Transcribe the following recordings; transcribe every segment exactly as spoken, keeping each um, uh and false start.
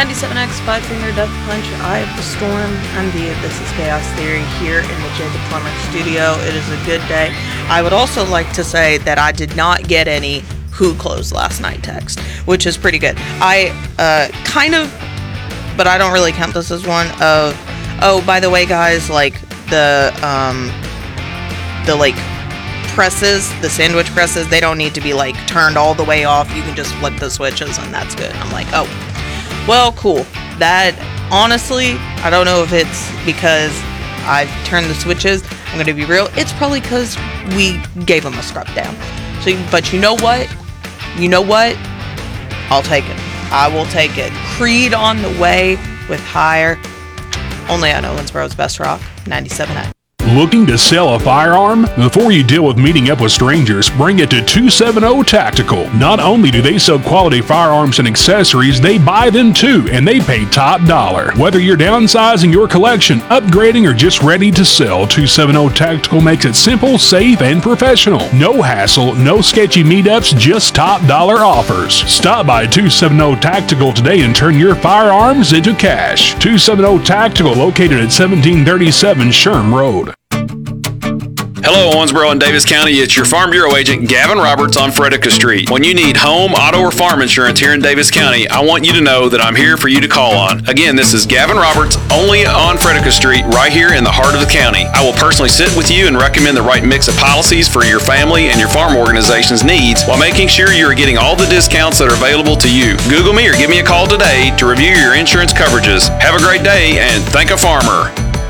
ninety-seven X Five Finger Death Punch. I am the Storm. I'm the This is Chaos Theory here in the Jacob Plummer studio. It is a good day. I would also like to say that I did not get any who closed last night text, which is pretty good. I uh, kind of, but I don't really count this as one of, oh, by the way, guys, like the, um, the like presses, the sandwich presses, they don't need to be like turned all the way off. You can just flip the switches and that's good. I'm like, oh, well, cool. That, honestly, I don't know if it's because I've turned the switches. I'm going to be real. It's probably because we gave them a scrub down. So, but you know what? You know what? I'll take it. I will take it. Creed on the way with higher. Only on Owensboro's Best Rock, ninety-seven X. Looking to sell a firearm? Before you deal with meeting up with strangers, bring it to two seventy Tactical. Not only do they sell quality firearms and accessories, they buy them too, and they pay top dollar. Whether you're downsizing your collection, upgrading, or just ready to sell, two seventy Tactical makes it simple, safe, and professional. No hassle, no sketchy meetups, just top dollar offers. Stop by two seventy Tactical today and turn your firearms into cash. two seventy Tactical, located at seventeen thirty-seven Sherm Road. Hello, Owensboro and Davis County. It's your Farm Bureau agent, Gavin Roberts, on Frederica Street. When you need home, auto, or farm insurance here in Davis County, I want you to know that I'm here for you to call on. Again, this is Gavin Roberts, only on Frederica Street, right here in the heart of the county. I will personally sit with you and recommend the right mix of policies for your family and your farm organization's needs while making sure you are getting all the discounts that are available to you. Google me or give me a call today to review your insurance coverages. Have a great day and thank a farmer.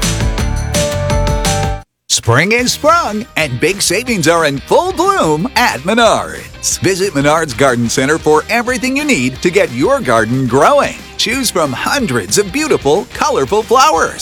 Spring is sprung, and big savings are in full bloom at Menards. Visit Menards Garden Center for everything you need to get your garden growing. Choose from hundreds of beautiful, colorful flowers,